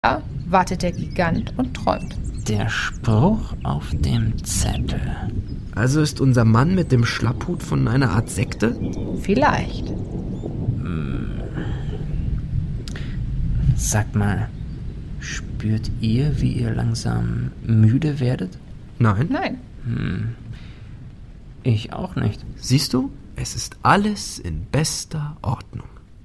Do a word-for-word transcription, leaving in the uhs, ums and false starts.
Da wartet der Gigant und träumt. Der Spruch auf dem Zettel. Also ist unser Mann mit dem Schlapphut von einer Art Sekte? Vielleicht. Hm. Sagt mal, spürt ihr, wie ihr langsam müde werdet? Nein. Nein. Hm. Ich auch nicht. Siehst du, es ist alles in bester Ordnung.